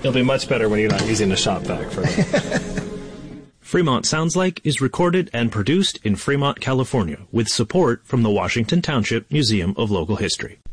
It'll be much better when you're not using a shop vac for that. Fremont Sounds Like is recorded and produced in Fremont, California, with support from the Washington Township Museum of Local History.